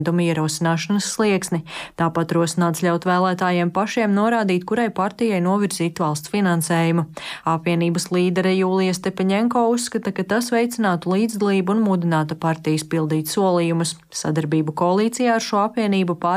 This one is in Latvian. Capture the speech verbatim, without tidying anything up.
ierosināšanas slieksni. Tāpat rosināts ļaut vēlētājiem pašiem norādīt, kurai partijai novirzīt valsts finansējumu. Apvienības līdere Jūlija Stepaņenko uzskata, ka tas veicinātu līdzdalību un mudinātu partijas pildīt solījumus. Sadarbību koalīcijā ar šo apvienību pār